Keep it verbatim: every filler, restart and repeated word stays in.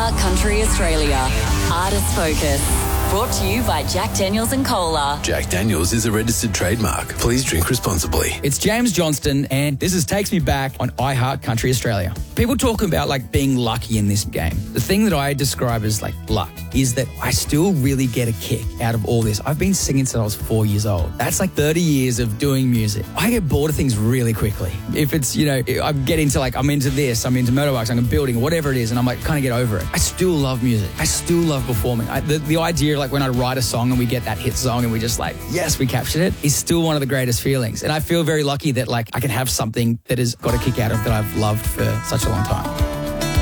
iHeart Country Australia. Artist Focus. Brought to you by Jack Daniels and Cola. Jack Daniels is a registered trademark. Please drink responsibly. It's James Johnston, and this is Takes Me Back on iHeart Country Australia. People talk about like being lucky in this game. The thing that I describe as like luck is that I still really get a kick out of all this. I've been singing since I was four years old. That's like thirty years of doing music. I get bored of things really quickly. If it's, you know, I get into like, I'm into this, I'm into motorbikes, I'm building, whatever it is, and I'm like, kind of get over it. I still love music. I still love performing. I, the, the idea, like when I write a song and we get that hit song and we just like, yes, we captured it, is still one of the greatest feelings. And I feel very lucky that like I can have something that has got a kick out of that I've loved for such a long time.